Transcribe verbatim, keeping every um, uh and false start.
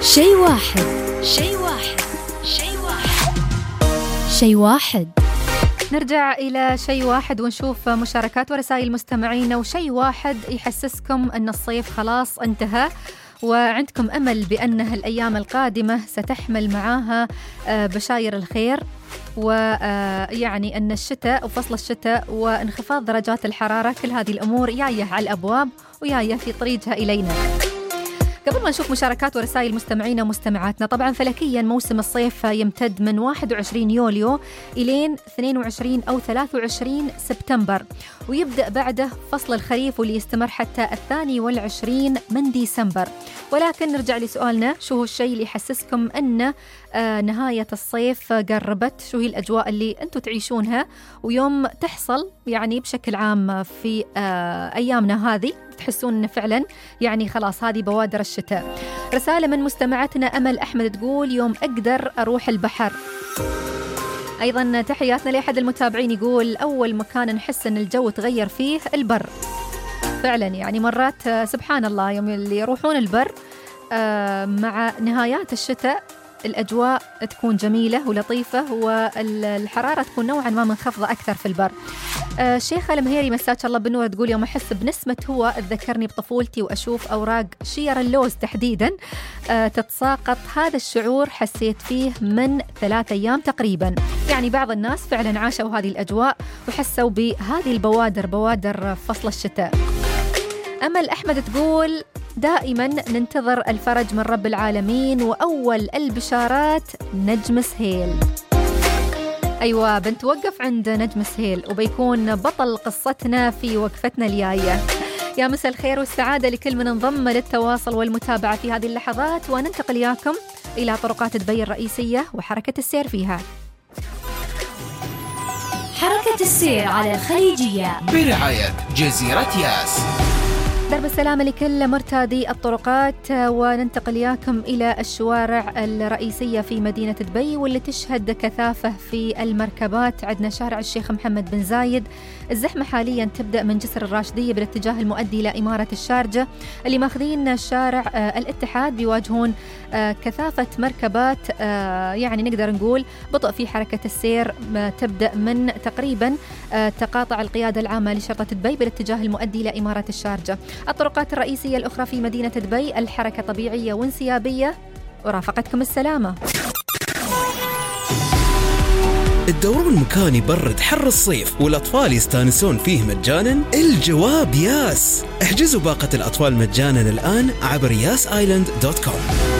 شيء واحد شيء واحد شيء واحد شيء واحد نرجع إلى شيء واحد ونشوف مشاركات ورسائل مستمعين. وشيء واحد يحسسكم أن الصيف خلاص انتهى وعندكم أمل بأنها الأيام القادمة ستحمل معاها بشاير الخير، ويعني أن الشتاء وفصل الشتاء وانخفاض درجات الحرارة كل هذه الأمور جاية على الأبواب وجاية في طريقها إلينا. قبل ما نشوف مشاركات ورسائل مستمعينا ومستمعاتنا، طبعا فلكيا موسم الصيف يمتد من واحد وعشرين يوليو إلين اثنين وعشرين أو ثلاثة وعشرين سبتمبر، ويبدأ بعده فصل الخريف واللي يستمر حتى الثاني والعشرين من ديسمبر. ولكن نرجع لسؤالنا، شو هو الشيء اللي يحسسكم أن آه نهاية الصيف قربت؟ شو هي الأجواء اللي أنتم تعيشونها ويوم تحصل يعني بشكل عام في آه أيامنا هذه تحسون أنه فعلا يعني خلاص هذه بوادر الشتاء؟ رسالة من مستمعتنا أمل أحمد تقول يوم أقدر أروح البحر. أيضا تحياتنا لأحد المتابعين يقول أول مكان نحس أن الجو تغير فيه البر. فعلا يعني مرات سبحان الله يوم اللي يروحون البر مع نهايات الشتاء الأجواء تكون جميلة ولطيفة والحرارة تكون نوعا ما منخفضة أكثر في البر. آه شيخة المهيري مساك الله بالنور تقول يوم أحس بنسمة هواء تذكرني بطفولتي وأشوف أوراق شير اللوز تحديدا آه تتساقط، هذا الشعور حسيت فيه من ثلاث أيام تقريبا. يعني بعض الناس فعلا عاشوا هذه الأجواء وحسوا بهذه البوادر، بوادر فصل الشتاء. أمل أحمد تقول دائما ننتظر الفرج من رب العالمين وأول البشارات نجم سهيل. أيوة بنتوقف عند نجم سهيل وبيكون بطل قصتنا في وقفتنا الجاية. يا مساء الخير والسعادة لكل من انضم للتواصل والمتابعة في هذه اللحظات، وننتقل إياكم إلى طرقات دبي الرئيسية وحركة السير فيها. حركة السير على الخليجية برعاية جزيرة ياس. درب السلامة لكل مرتادي الطرقات، وننتقل إياكم إلى الشوارع الرئيسية في مدينة دبي واللي تشهد كثافة في المركبات. عندنا شارع الشيخ محمد بن زايد، الزحمة حاليا تبدأ من جسر الراشدية بالاتجاه المؤدي إلى إمارة الشارجة. اللي ماخذين شارع الاتحاد بيواجهون كثافة مركبات، يعني نقدر نقول بطء في حركة السير، تبدأ من تقريبا تقاطع القيادة العامة لشرطة دبي بالاتجاه المؤدي إلى إمارة الشارجة. الطرقات الرئيسية الأخرى في مدينة دبي الحركة طبيعية وانسيابية، ورافقتكم السلامة. الدورون مكان يبرد حر الصيف والأطفال يستانسون فيه مجانا؟ الجواب ياس. احجزوا باقة الأطفال مجانا الآن عبر ياس آيلاند دوت كوم.